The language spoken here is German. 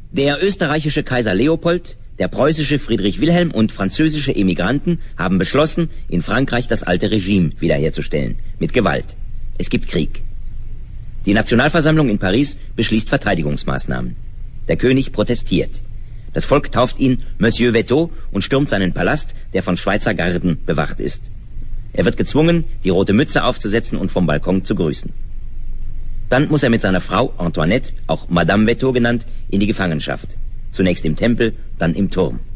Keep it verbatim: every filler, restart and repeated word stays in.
Der österreichische Kaiser Leopold, der preußische Friedrich Wilhelm und französische Emigranten haben beschlossen, in Frankreich das alte Regime wiederherzustellen. Mit Gewalt. Es gibt Krieg. Die Nationalversammlung in Paris beschließt Verteidigungsmaßnahmen. Der König protestiert. Das Volk tauft ihn Monsieur Veto und stürmt seinen Palast, der von Schweizer Garden bewacht ist. Er wird gezwungen, die rote Mütze aufzusetzen und vom Balkon zu grüßen. Dann muss er mit seiner Frau Antoinette, auch Madame Veto genannt, in die Gefangenschaft. Zunächst im Tempel, dann im Turm.